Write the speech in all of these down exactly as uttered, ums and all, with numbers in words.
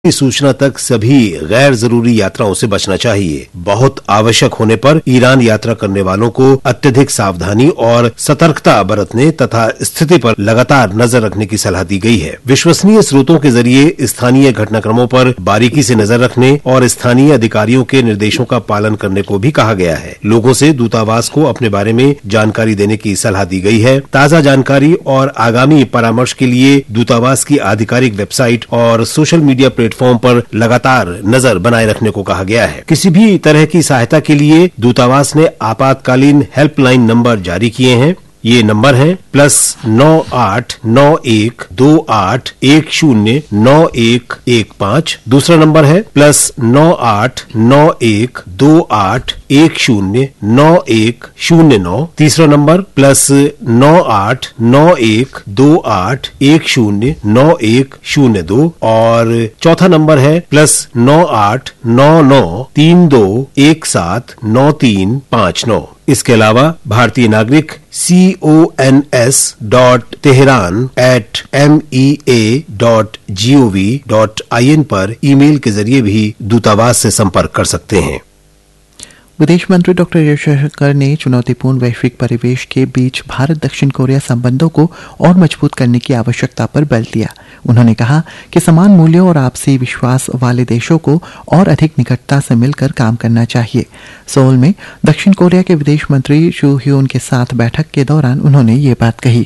की सूचना तक सभी गैर जरूरी यात्राओं से बचना चाहिए। बहुत आवश्यक होने पर ईरान यात्रा करने वालों को अत्यधिक सावधानी और सतर्कता बरतने तथा स्थिति पर लगातार नजर रखने की सलाह दी गई है। विश्वसनीय स्रोतों के जरिए स्थानीय घटनाक्रमों पर बारीकी से नजर रखने और स्थानीय अधिकारियों के निर्देशों का पालन करने को भी कहा गया है। लोगों से दूतावास को अपने बारे में जानकारी देने की सलाह दी गई है। ताजा जानकारी और आगामी परामर्श के लिए दूतावास की आधिकारिक वेबसाइट और सोशल मीडिया प्लेटफॉर्म पर लगातार नजर बनाए रखने को कहा गया है। किसी भी तरह की सहायता के लिए दूतावास ने आपातकालीन हेल्पलाइन नंबर जारी किए हैं। ये नंबर है प्लस नौ आठ नौ एक दो आठ एक शून्य नौ एक एक पाँच। दूसरा नंबर है प्लस नौ आठ नौ एक दो आठ एक शून्य नौ एक शून्य नौ। तीसरा नंबर प्लस नौ आठ नौ एक दो आठ एक शून्य नौ एक शून्य दो और चौथा नंबर है प्लस नौ आठ नौ नौ तीन दो एक सात नौ तीन पाँच नौ। इसके अलावा भारतीय नागरिक सी O N S dot Tehran eight M E A dot G O V dot I N पर ईमेल के जरिए भी दूतावास से संपर्क कर सकते हैं। विदेश मंत्री डॉक्टर जयशंकर ने चुनौतीपूर्ण वैश्विक परिवेश के बीच भारत दक्षिण कोरिया संबंधों को और मजबूत करने की आवश्यकता पर बल दिया। उन्होंने कहा कि समान मूल्यों और आपसी विश्वास वाले देशों को और अधिक निकटता से मिलकर काम करना चाहिए। सोल में दक्षिण कोरिया के विदेश मंत्री शू ह्यून के साथ बैठक के दौरान उन्होंने ये बात कही।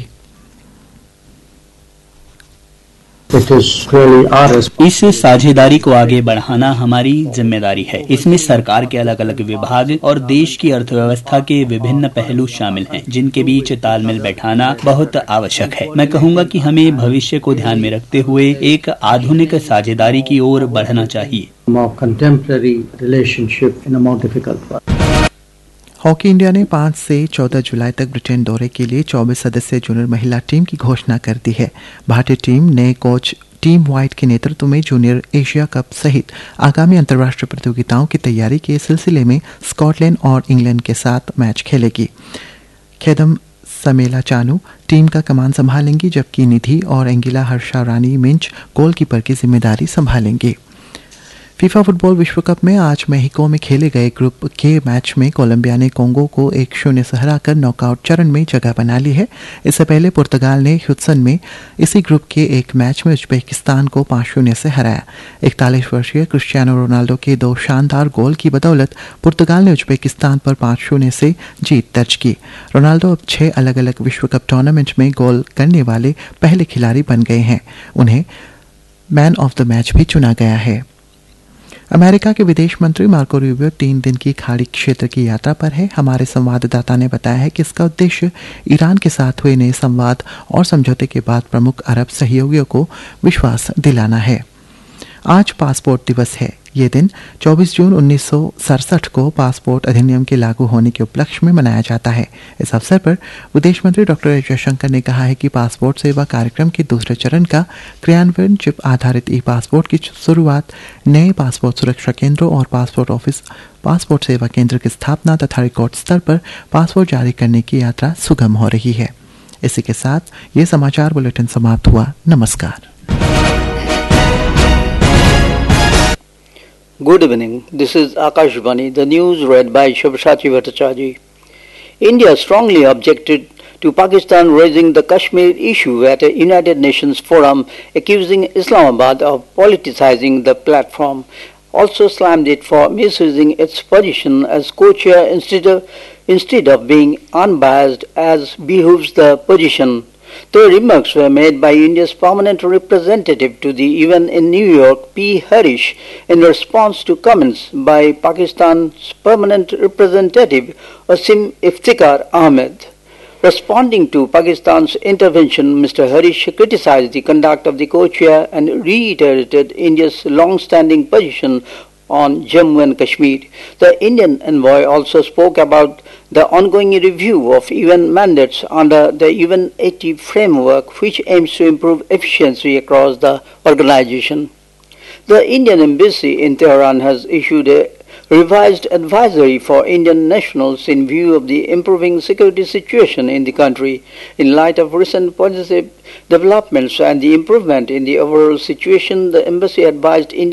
इस साझेदारी को आगे बढ़ाना हमारी जिम्मेदारी है। इसमें सरकार के अलग अलग विभाग और देश की अर्थव्यवस्था के विभिन्न पहलू शामिल हैं, जिनके बीच तालमेल बैठाना बहुत आवश्यक है। मैं कहूँगा कि हमें भविष्य को ध्यान में रखते हुए एक आधुनिक साझेदारी की ओर बढ़ना चाहिए। हॉकी इंडिया ने पाँच से चौदह जुलाई तक ब्रिटेन दौरे के लिए चौबीस सदस्यीय जूनियर महिला टीम की घोषणा कर दी है। भारतीय टीम नए कोच टीम व्हाइट के नेतृत्व में जूनियर एशिया कप सहित आगामी अंतर्राष्ट्रीय प्रतियोगिताओं की तैयारी के सिलसिले में स्कॉटलैंड और इंग्लैंड के साथ मैच खेलेगी। खेदम समेला चानू टीम का कमान संभालेंगी, जबकि निधि और एंगिला हर्षा रानी मिंच गोलकीपर की जिम्मेदारी संभालेंगी। फीफा फुटबॉल विश्व कप में आज मेक्सिको में खेले गए ग्रुप के मैच में कोलंबिया ने कोंगो को एक शून्य से हराकर नॉकआउट चरण में जगह बना ली है। इससे पहले पुर्तगाल ने ह्यूस्टन में इसी ग्रुप के एक मैच में उज्बेकिस्तान को पाँच शून्य से हराया। इकतालीस वर्षीय क्रिस्टियानो रोनाल्डो के दो शानदार गोल की बदौलत पुर्तगाल ने उज्बेकिस्तान पर पाँच शून्य से जीत दर्ज की। रोनाल्डो अब छह अलग अलग विश्व कप टूर्नामेंट में गोल करने वाले पहले खिलाड़ी बन गए हैं। उन्हें मैन ऑफ द मैच भी चुना गया है। अमेरिका के विदेश मंत्री मार्को रूबियो तीन दिन की खाड़ी क्षेत्र की यात्रा पर है। हमारे संवाददाता ने बताया है कि इसका उद्देश्य ईरान के साथ हुए नए संवाद और समझौते के बाद प्रमुख अरब सहयोगियों को विश्वास दिलाना है। आज पासपोर्ट दिवस है। ये दिन चौबीस जून उन्नीस सौ सड़सठ को पासपोर्ट अधिनियम के लागू होने के उपलक्ष्य में मनाया जाता है। इस अवसर पर विदेश मंत्री डॉक्टर जयशंकर ने कहा है कि पासपोर्ट सेवा कार्यक्रम के दूसरे चरण का क्रियान्वयन चिप आधारित ई पासपोर्ट की शुरुआत, नए पासपोर्ट सुरक्षा केंद्रों और पासपोर्ट ऑफिस पासपोर्ट सेवा केंद्र की स्थापना तथा रिकॉर्ड स्तर पर पासपोर्ट जारी करने की यात्रा सुगम हो रही है। इसी के साथ ये समाचार बुलेटिन समाप्त हुआ। नमस्कार। Good evening. This is Akashvani. The news read by Shabashati Bhattacharjee. India strongly objected to Pakistan raising the Kashmir issue at a United Nations forum, accusing Islamabad of politicizing the platform. Also slammed it for misusing its position as co-chair instead of, instead of being unbiased as behooves the position. The remarks were made by India's permanent representative to the U N in New York, P. Harish, in response to comments by Pakistan's permanent representative, Asim Iftikhar Ahmed. Responding to Pakistan's intervention, Mister Harish criticized the conduct of the co-chair and reiterated India's long-standing position on Jammu and Kashmir. The Indian envoy also spoke about the ongoing review of U N mandates under the U N eighty framework, which aims to improve efficiency across the organization. The Indian embassy in Tehran has issued a revised advisory for Indian nationals in view of the improving security situation in the country. In light of recent positive developments and the improvement in the overall situation, the embassy advised India